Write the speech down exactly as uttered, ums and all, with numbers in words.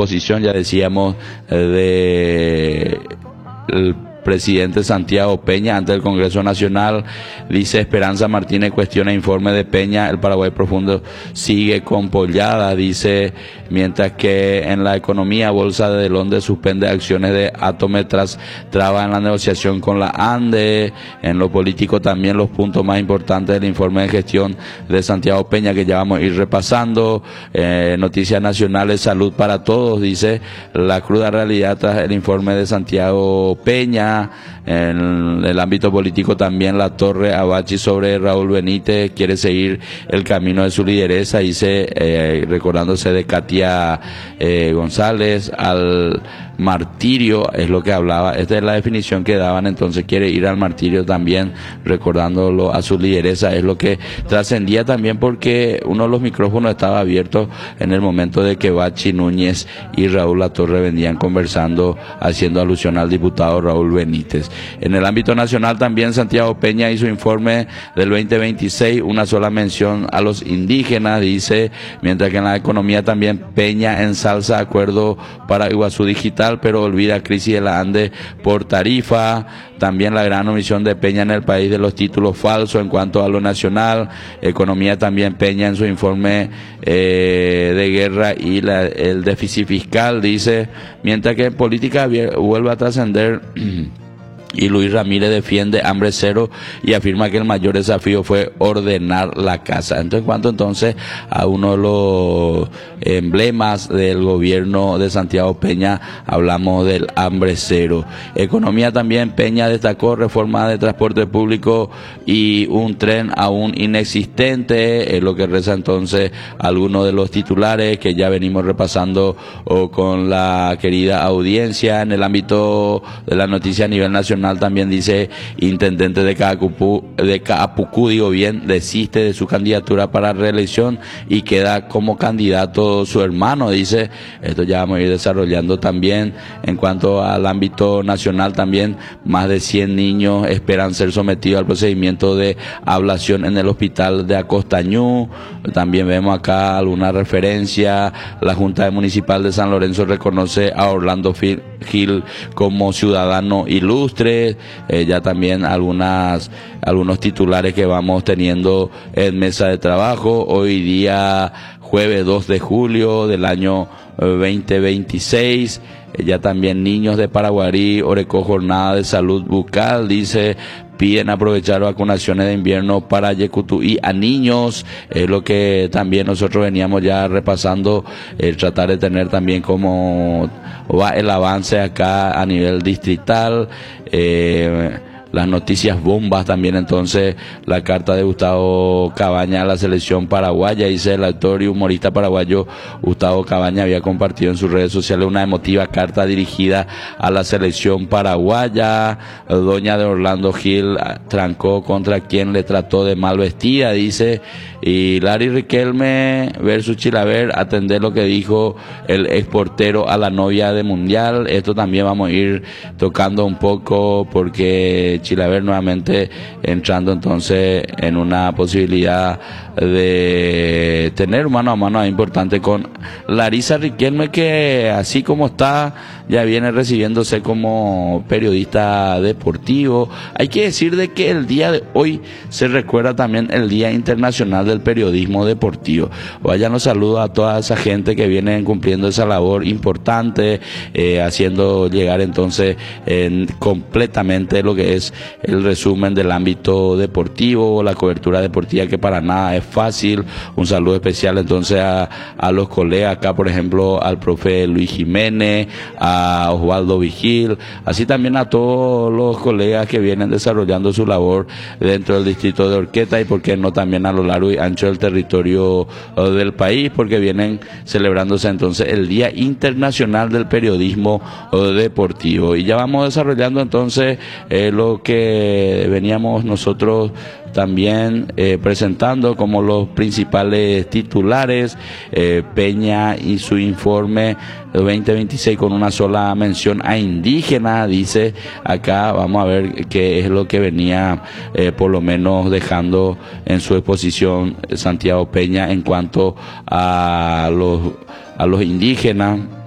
exposición, ya decíamos, eh, de el presidente Santiago Peña ante el Congreso Nacional. Dice Esperanza Martínez cuestiona informe de Peña, el Paraguay profundo sigue con pollada, dice, mientras que en la economía Bolsa de Londres suspende acciones de Atome tras traba en la negociación con la ANDE. En lo político también los puntos más importantes del informe de gestión de Santiago Peña que ya vamos a ir repasando. Eh, noticias nacionales, salud para todos, dice la cruda realidad tras el informe de Santiago Peña. En el ámbito político también la torre Abachi sobre Raúl Benítez, quiere seguir el camino de su lideresa, dice, eh, recordándose de Katia eh, González, al martirio, es lo que hablaba, esta es la definición que daban, entonces quiere ir al martirio también, recordándolo a su lideresa, es lo que trascendía también porque uno de los micrófonos estaba abierto en el momento de que Bachi Núñez y Raúl Latorre venían conversando, haciendo alusión al diputado Raúl Benítez. En el ámbito nacional también Santiago Peña hizo informe del veinte veintiséis, una sola mención a los indígenas, dice, mientras que en la economía también Peña ensalza acuerdo para Iguazú Digital, pero olvida crisis de la ANDE por tarifa. También la gran omisión de Peña en el país de los títulos falsos en cuanto a lo nacional. Economía también Peña en su informe eh, de guerra y la, el déficit fiscal, dice, mientras que en política vuelve a trascender. Y Luis Ramírez defiende hambre cero y afirma que el mayor desafío fue ordenar la casa. Entonces, en cuanto entonces a uno de los emblemas del gobierno de Santiago Peña, hablamos del hambre cero. Economía también, Peña destacó reforma de transporte público y un tren aún inexistente, es lo que reza entonces algunos de los titulares que ya venimos repasando o con la querida audiencia. En el ámbito de la noticia a nivel nacional, también dice intendente de Caapucú, de Caapucú, digo bien, desiste de su candidatura para reelección y queda como candidato su hermano, dice. Esto ya vamos a ir desarrollando también. En cuanto al ámbito nacional también, más de cien niños esperan ser sometidos al procedimiento de ablación en el hospital de Acostañú. También vemos acá alguna referencia. La Junta Municipal de San Lorenzo reconoce a Orlando Gil como ciudadano ilustre. Eh, ya también algunas algunos titulares que vamos teniendo en mesa de trabajo. Hoy día jueves dos de julio del año veinte veintiséis. Eh, ya también niños de Paraguarí, Orecó jornada de salud bucal, dice, piden aprovechar vacunaciones de invierno para Yecutuí a niños, es lo que también nosotros veníamos ya repasando, el tratar de tener también como va el avance acá a nivel distrital. eh, Las noticias bombas también, entonces, la carta de Gustavo Cabaña a la selección paraguaya, dice el actor y humorista paraguayo Gustavo Cabaña había compartido en sus redes sociales una emotiva carta dirigida a la selección paraguaya. Doña de Orlando Gil trancó contra quien le trató de mal vestida, dice, y Larry Riquelme versus Chilaver, atender lo que dijo el exportero a la novia de Mundial. Esto también vamos a ir tocando un poco porque Chilaver nuevamente entrando entonces en una posibilidad de tener mano a mano importante con Larisa Riquelme, que así como está ya viene recibiéndose como periodista deportivo. Hay que decir de que el día de hoy se recuerda también el Día Internacional del Periodismo Deportivo. Vayan los saludos a toda esa gente que viene cumpliendo esa labor importante, eh, haciendo llegar entonces eh, completamente lo que es el resumen del ámbito deportivo, la cobertura deportiva, que para nada es fácil. Un saludo especial entonces a, a los colegas acá, por ejemplo, al profe Luis Jiménez, a Osvaldo Vigil, así también a todos los colegas que vienen desarrollando su labor dentro del distrito de Horqueta y por qué no también a lo largo y ancho del territorio uh, del país, porque vienen celebrándose entonces el Día Internacional del Periodismo uh, Deportivo. Y ya vamos desarrollando entonces eh, lo que veníamos nosotros también eh, presentando como los principales titulares. eh, Peña y su informe veinte veintiséis con una sola mención a indígena, dice acá. Vamos a ver qué es lo que venía eh, por lo menos dejando en su exposición Santiago Peña en cuanto a los a los indígenas.